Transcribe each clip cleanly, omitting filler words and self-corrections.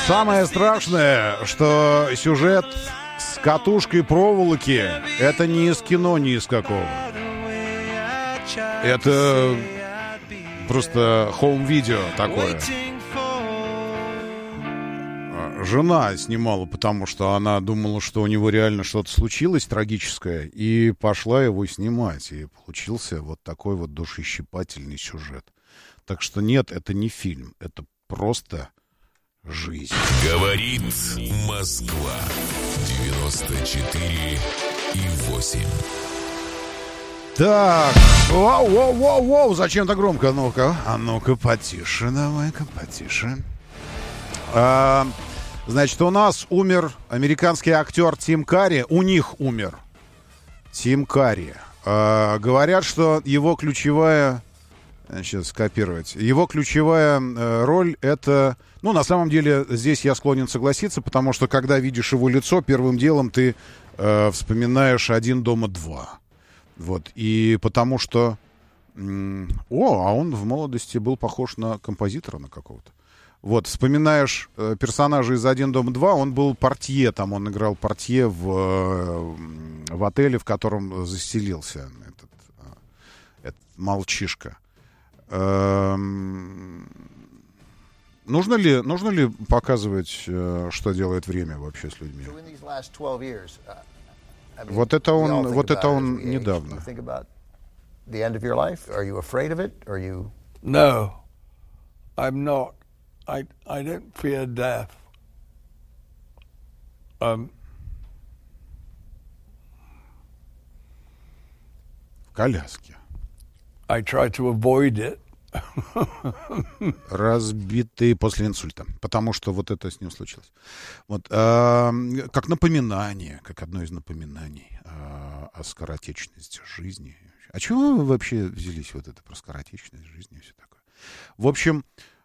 Самое страшное, что сюжет с катушкой проволоки — это не из кино ни из какого. Это просто хоум-видео такое. Жена снимала, потому что она думала, что у него реально что-то случилось трагическое, и пошла его снимать. И получился вот такой вот душещипательный сюжет. Так что нет, это не фильм, это просто жизнь. Говорит Москва. 94,8. Так, воу, зачем так громко? А ну-ка, потише, давай-ка, потише. Значит, у нас умер американский актер Тим Карри. У них умер Тим Карри. Говорят, что его ключевая... Сейчас скопировать. Его ключевая роль — это... Ну, на самом деле, здесь я склонен согласиться, потому что, когда видишь его лицо, первым делом ты вспоминаешь «Один дома два». Вот. И потому что... а он в молодости был похож на композитора на какого-то. Вот, вспоминаешь персонажа из «Один дом 2», он был портье, там он играл портье в отеле, в котором заселился этот мальчишка. Нужно ли показывать, что делает время вообще с людьми? Вот это он недавно. No, I'm not. I don't fear death. В коляске. I try to avoid it. Разбитый после инсульта. Потому что вот это с ним случилось. Вот, как напоминание, как одно из напоминаний о скоротечности жизни. А чего вы вообще взялись вот это про скоротечность жизни и все такое? В общем,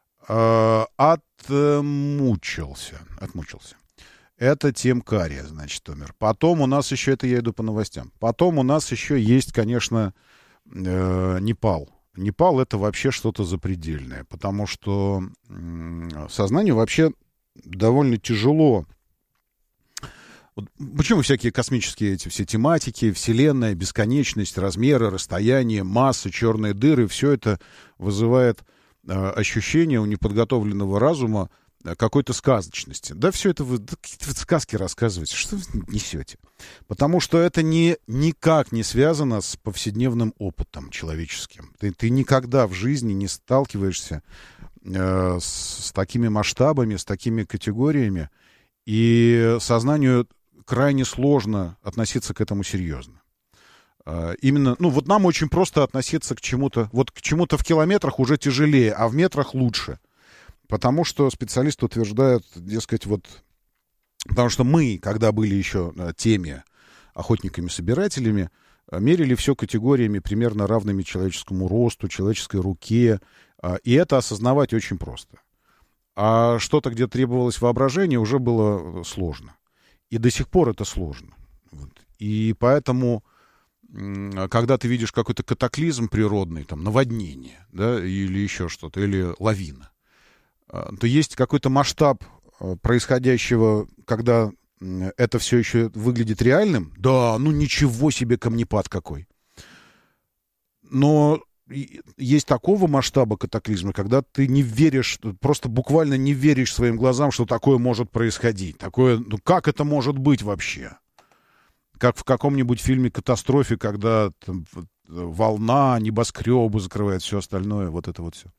отмучился. Это Тим Карри, значит, умер. Потом у нас еще, это я иду по новостям, потом у нас еще есть, конечно, Непал. Непал — это вообще что-то запредельное, потому что сознанию вообще довольно тяжело. Вот почему всякие космические эти все тематики, вселенная, бесконечность, размеры, расстояние, масса, черные дыры, все это вызывает ощущение у неподготовленного разума какой-то сказочности. Да все это вы какие-то сказки рассказываете. Что вы несете? Потому что это никак не связано с повседневным опытом человеческим. Ты никогда в жизни не сталкиваешься с такими масштабами, с такими категориями. И сознанию крайне сложно относиться к этому серьезно. Именно, вот нам очень просто относиться к чему-то. Вот к чему-то в километрах уже тяжелее, а в метрах лучше. Потому что специалисты утверждают, дескать, потому что мы, когда были еще теми охотниками-собирателями, мерили все категориями, примерно равными человеческому росту, человеческой руке. И это осознавать очень просто. А что-то, где требовалось воображение, уже было сложно. И до сих пор это сложно. Вот. И поэтому, когда ты видишь какой-то катаклизм природный, там, наводнение, да, или еще что-то, или лавина, то есть какой-то масштаб происходящего, когда это все еще выглядит реальным. Да, ничего себе камнепад какой. Но есть такого масштаба катаклизма, когда ты не веришь, просто буквально не веришь своим глазам, что такое может происходить. Такое, как это может быть вообще? Как в каком-нибудь фильме «Катастрофе», когда там волна, небоскребы закрывает, все остальное, вот это вот все.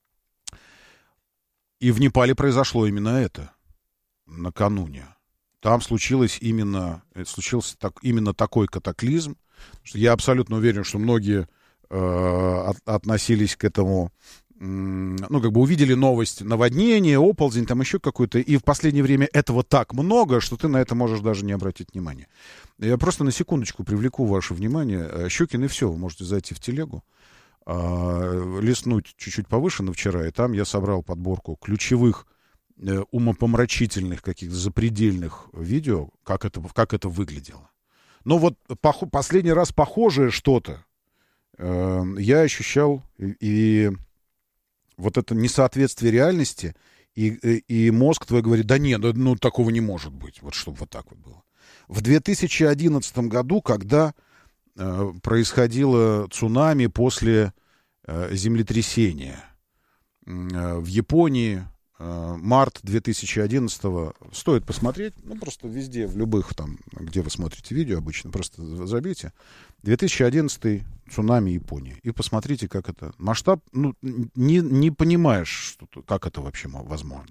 И в Непале произошло именно это накануне. Там случился именно такой катаклизм, что я абсолютно уверен, что многие относились к этому, увидели новость наводнения, оползень, там еще какой-то, и в последнее время этого так много, что ты на это можешь даже не обратить внимания. Я просто на секундочку привлеку ваше внимание. Щукин и все, вы можете зайти в телегу, листнуть чуть-чуть повыше вчера, и там я собрал подборку ключевых умопомрачительных, каких-то запредельных видео, как это выглядело. Но вот последний раз похожее что-то я ощущал, и вот это несоответствие реальности И мозг твой говорит, да нет, ну такого не может быть, вот чтобы вот так вот было. В 2011 году, когда происходило цунами после землетрясения в Японии, март 2011-го, стоит посмотреть, ну, просто везде, в любых там, где вы смотрите видео обычно, просто забейте, 2011 цунами Японии, и посмотрите, как это, масштаб, ну, не понимаешь, как это вообще возможно.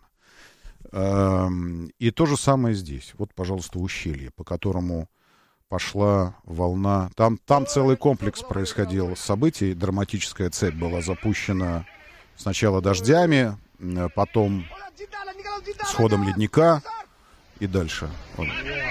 И то же самое здесь, вот, пожалуйста, ущелье, по которому пошла волна, там целый комплекс происходил событий, драматическая цепь была запущена сначала дождями, потом сходом ледника и дальше. Вот.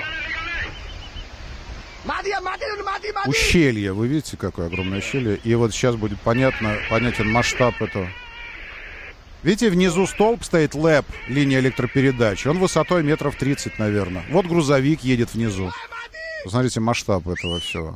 Ущелье, вы видите, какое огромное ущелье. И вот сейчас будет понятен масштаб этого. Видите, внизу столб стоит ЛЭП, линия электропередач. Он высотой метров 30, наверное. Вот грузовик едет внизу. Посмотрите масштаб этого всего.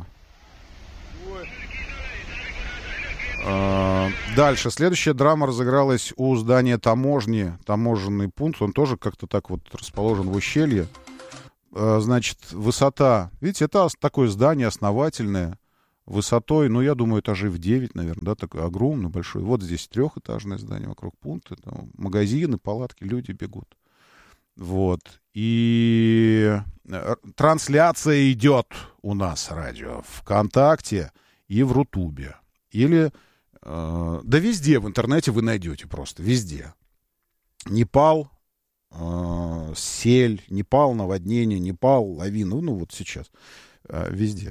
Дальше. Следующая драма разыгралась у здания таможни. Таможенный пункт. Он тоже как-то так вот расположен в ущелье. Значит, высота. Видите, это такое здание основательное. Высотой, ну, я думаю, этажей в 9, наверное, да, такое огромное, большое. Вот здесь трехэтажное здание вокруг пункта. Там магазины, палатки, люди бегут. Вот. И трансляция идет у нас, радио, ВКонтакте и в Рутубе. Или... Да везде в интернете вы найдете просто, везде. Непал, сель, Непал, наводнение, Непал, лавина, ну вот сейчас, везде.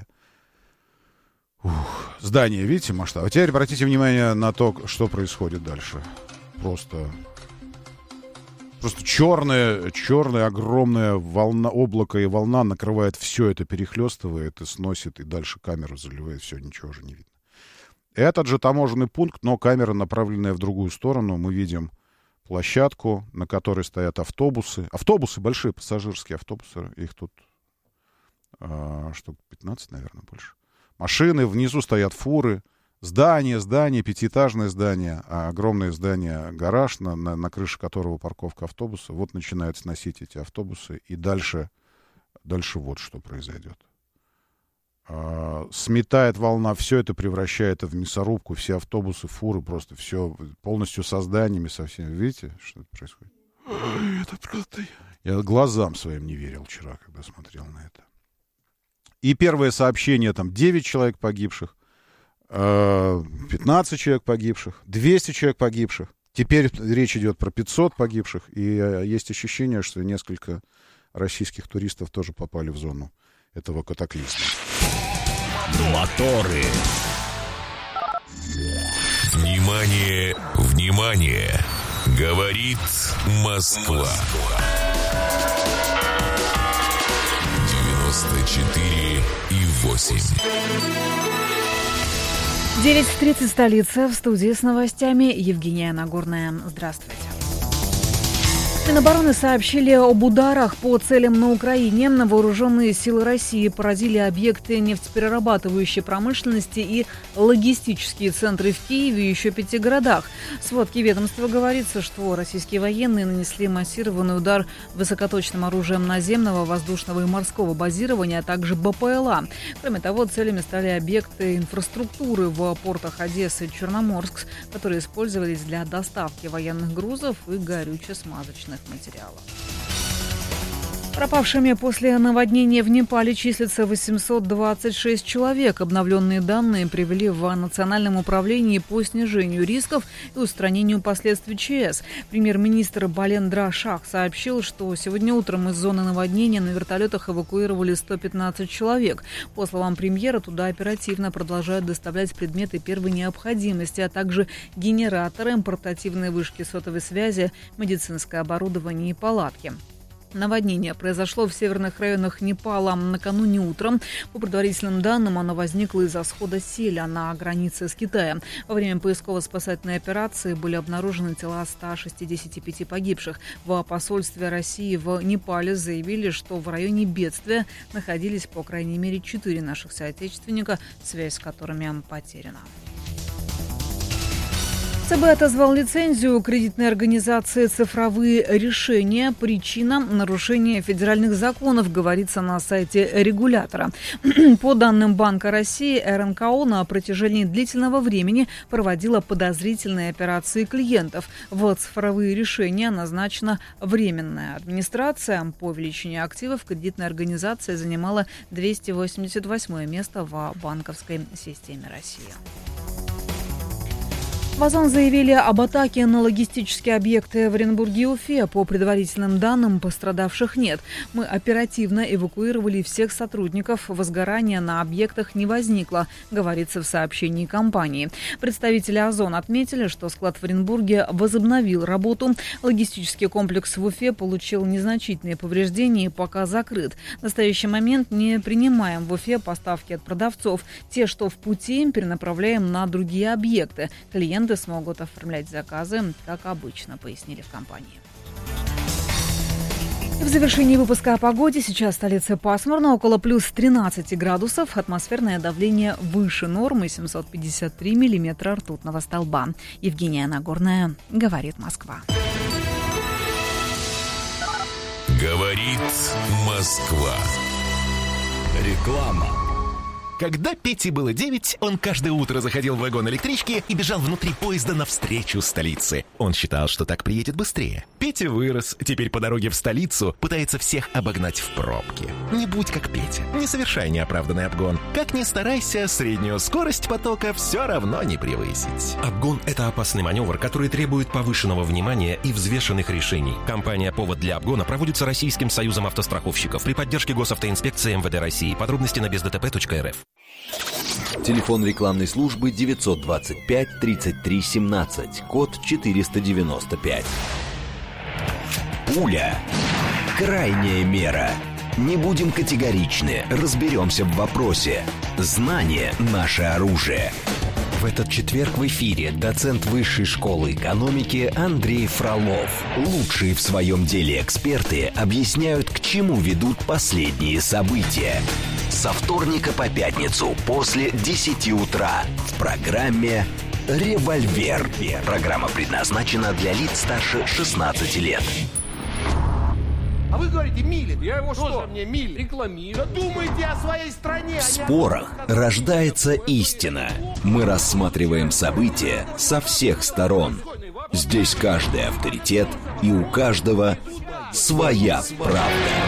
Здание, видите, масштаб? А теперь обратите внимание на то, что происходит дальше. Просто черная огромная волна, облако и волна накрывает все это, перехлестывает и сносит, и дальше камеру заливает, все, ничего уже не видно. Этот же таможенный пункт, но камера, направленная в другую сторону. Мы видим площадку, на которой стоят автобусы. Автобусы, большие пассажирские автобусы. Их тут штук 15, наверное, больше. Машины, внизу стоят фуры. Здание, пятиэтажное здание. Огромное здание, гараж, на крыше которого парковка автобуса. Вот начинают сносить эти автобусы. И дальше вот что произойдет. Сметает волна, все это превращает в мясорубку, все автобусы, фуры, просто все полностью со зданиями, со всеми. Видите, что это происходит? Это просто... Я глазам своим не верил вчера, когда смотрел на это. И первое сообщение, там, 9 человек погибших, 15 человек погибших, 200 человек погибших. Теперь речь идет про 500 погибших, и есть ощущение, что несколько российских туристов тоже попали в зону этого катаклизма. Моторы. Внимание, внимание! Говорит Москва. 94,8. 9:30 столица. В студии с новостями Евгения Нагорная. Здравствуйте. Минобороны сообщили об ударах по целям на Украине. Вооруженные силы России поразили объекты нефтеперерабатывающей промышленности и логистические центры в Киеве и еще 5 городах. В сводке ведомства говорится, что российские военные нанесли массированный удар высокоточным оружием наземного, воздушного и морского базирования, а также БПЛА. Кроме того, целями стали объекты инфраструктуры в портах Одессы и Черноморск, которые использовались для доставки военных грузов и горюче-смазочных материалов. Пропавшими после наводнения в Непале числится 826 человек. Обновленные данные привели в Национальном управлении по снижению рисков и устранению последствий ЧС. Премьер-министр Балендра Шах сообщил, что сегодня утром из зоны наводнения на вертолетах эвакуировали 115 человек. По словам премьера, туда оперативно продолжают доставлять предметы первой необходимости, а также генераторы, портативные вышки сотовой связи, медицинское оборудование и палатки. Наводнение произошло в северных районах Непала накануне утром. По предварительным данным, оно возникло из-за схода селя на границе с Китаем. Во время поисково-спасательной операции были обнаружены тела 165 погибших. В посольстве России в Непале заявили, что в районе бедствия находились по крайней мере 4 наших соотечественника, связь с которыми потеряна. ЦБ отозвал лицензию кредитной организации «Цифровые решения». Причина – нарушение федеральных законов, говорится на сайте регулятора. По данным Банка России, РНКО на протяжении длительного времени проводила подозрительные операции клиентов. В «Цифровые решения» назначена временная администрация. По величине активов кредитная организация занимала 288 место в банковской системе России. В Озон заявили об атаке на логистические объекты в Оренбурге и Уфе. По предварительным данным, пострадавших нет. Мы оперативно эвакуировали всех сотрудников. Возгорания на объектах не возникло, говорится в сообщении компании. Представители Озон отметили, что склад в Оренбурге возобновил работу. Логистический комплекс в Уфе получил незначительные повреждения и пока закрыт. В настоящий момент не принимаем в Уфе поставки от продавцов. Те, что в пути, перенаправляем на другие объекты. Клиенты смогут оформлять заказы, как обычно, пояснили в компании. В завершении выпуска о погоде. Сейчас в столице пасмурно, около плюс 13 градусов. Атмосферное давление выше нормы, 753 миллиметра ртутного столба. Евгения Нагорная, говорит Москва. Говорит Москва. Реклама. Когда Пете было 9, он каждое утро заходил в вагон электрички и бежал внутри поезда навстречу столице. Он считал, что так приедет быстрее. Петя вырос, теперь по дороге в столицу пытается всех обогнать в пробке. Не будь как Петя, не совершай неоправданный обгон. Как ни старайся, среднюю скорость потока все равно не превысить. Обгон – это опасный маневр, который требует повышенного внимания и взвешенных решений. Кампания «Повод для обгона» проводится Российским союзом автостраховщиков при поддержке Госавтоинспекции МВД России. Подробности на бездтп.рф. Телефон рекламной службы 925 33 17, код 495. Пуля. Крайняя мера. Не будем категоричны, разберемся в вопросе. Знание – наше оружие. В этот четверг в эфире доцент Высшей школы экономики Андрей Фролов. Лучшие в своем деле эксперты объясняют, к чему ведут последние события. Со вторника по пятницу после 10 утра в программе «Револьвер». Программа предназначена для лиц старше 16 лет. А вы говорите, Милин. Я его что? Мне Милин рекламирую. Да думайте о своей стране. В спорах рождается истина. Мы рассматриваем события со всех сторон. Здесь каждый авторитет, и у каждого своя правда.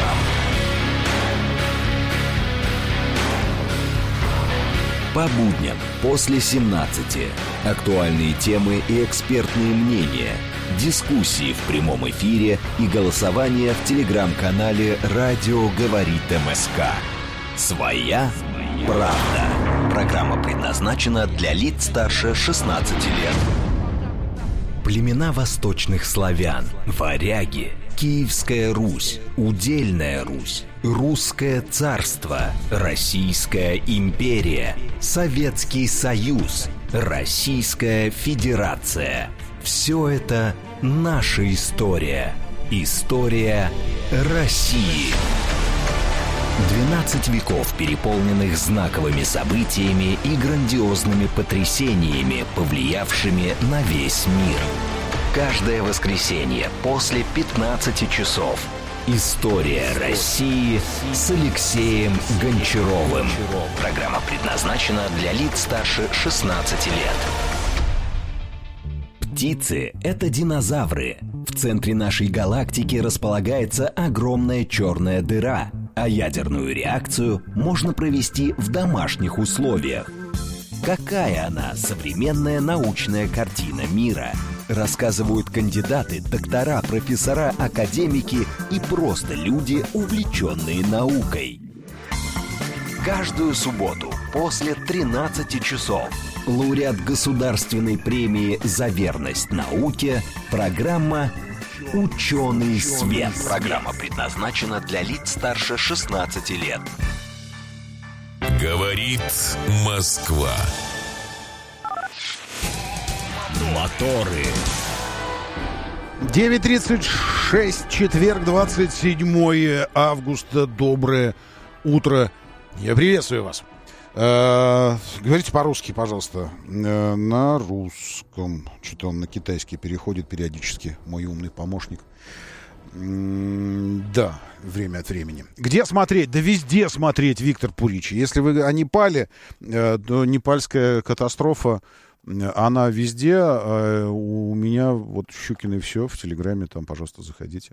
По будням после 17. Актуальные темы и экспертные мнения. Дискуссии в прямом эфире и голосование в телеграм-канале «Радио говорит МСК». Своя правда. Программа предназначена для лиц старше 16 лет. Племена восточных славян, варяги, Киевская Русь, Удельная Русь, Русское царство, Российская империя, Советский Союз, Российская Федерация. Все это наша история. История России. 12 веков, переполненных знаковыми событиями и грандиозными потрясениями, повлиявшими на весь мир. Каждое воскресенье после 15 часов. История России с Алексеем Гончаровым. Программа предназначена для лиц старше 16 лет. Птицы – это динозавры. В центре нашей галактики располагается огромная черная дыра, а ядерную реакцию можно провести в домашних условиях. Какая она, современная научная картина мира? Рассказывают кандидаты, доктора, профессора, академики и просто люди, увлеченные наукой. Каждую субботу после 13 часов лауреат Государственной премии «За верность науке» программа «Ученый свет». Программа предназначена для лиц старше 16 лет. Говорит Москва. Моторы. 9:36, четверг, 27 августа. Доброе утро. Я приветствую вас. Говорите по-русски, пожалуйста. На русском. Что-то он на китайский переходит периодически, мой умный помощник. Да, время от времени. Где смотреть? Да везде смотреть, Виктор Пуричи. Если вы о Непале, то непальская катастрофа, она везде. У меня вот Щукин и все в Телеграме, там, пожалуйста, заходите.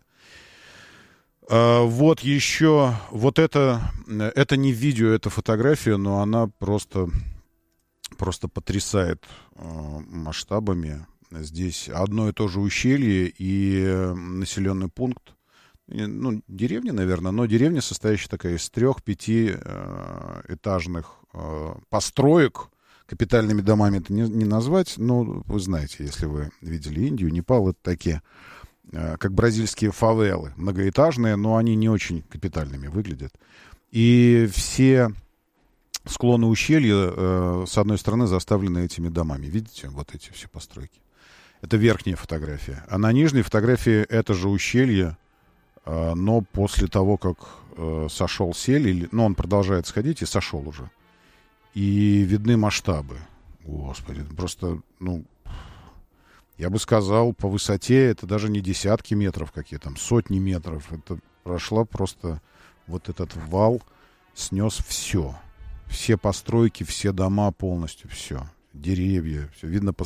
Вот еще, вот это не видео, это фотография, но она просто потрясает масштабами. Здесь одно и то же ущелье и населенный пункт, ну, деревня, наверное, но деревня, состоящая такая из 3-5 этажных построек. Капитальными домами это не назвать, но вы знаете, если вы видели Индию, Непал, это такие, как бразильские фавелы, многоэтажные, но они не очень капитальными выглядят. И все склоны ущелья, с одной стороны, заставлены этими домами. Видите, вот эти все постройки. Это верхняя фотография. А на нижней фотографии это же ущелье, но после того, как сошел сель, ну, он продолжает сходить и сошел уже. И видны масштабы. Господи, просто, ну, я бы сказал, по высоте это даже не десятки метров какие там, сотни метров. Это прошла просто вот этот вал, снес все. Все постройки, все дома полностью, все. Деревья, все видно по